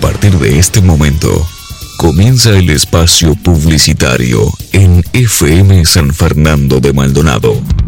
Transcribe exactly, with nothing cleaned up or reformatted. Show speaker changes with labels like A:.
A: partir de este momento, comienza el espacio publicitario en F M San Fernando de Maldonado.